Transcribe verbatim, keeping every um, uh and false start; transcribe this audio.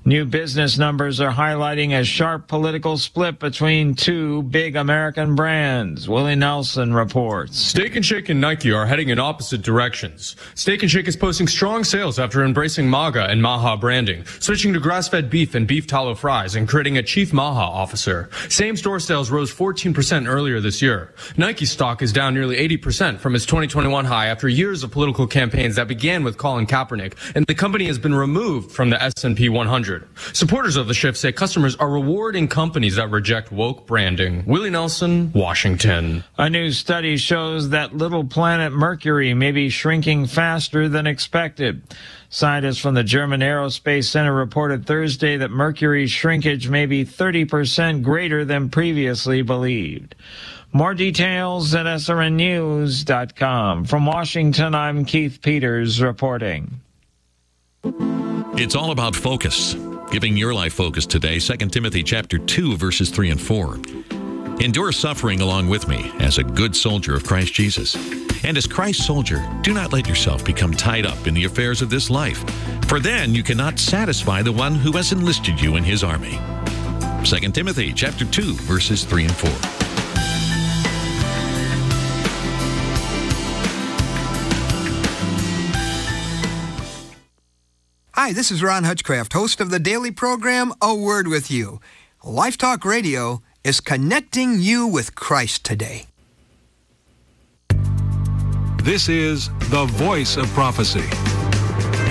New business numbers are highlighting a sharp political split between two big American brands. Willie Nelson reports. Steak and Shake and Nike are heading in opposite directions. Steak and Shake is posting strong sales after embracing MAGA and Maha branding, switching to grass-fed beef and beef tallow fries, and creating a chief Maha officer. Same-store sales rose fourteen percent earlier this year. Nike stock is down nearly eighty percent from its twenty twenty-one high after years of political campaigns that began with Colin Kaepernick, and the company has been removed from the S and P one hundred. Supporters of the shift say customers are rewarding companies that reject woke branding. Willie Nelson, Washington. A new study shows that little planet Mercury may be shrinking faster than expected. Scientists from the German Aerospace Center reported Thursday that Mercury's shrinkage may be thirty percent greater than previously believed. More details at S R N news dot com. From Washington, I'm Keith Peters reporting. It's all about focus. Giving your life focus today, Second Timothy chapter two, verses three and four. Endure suffering along with me as a good soldier of Christ Jesus. And as Christ's soldier, do not let yourself become tied up in the affairs of this life, for then you cannot satisfy the one who has enlisted you in his army. Second Timothy chapter two, verses three and four. Hi, this is Ron Hutchcraft, host of the daily program, A Word With You. Life Talk Radio is connecting you with Christ today. This is the Voice of Prophecy.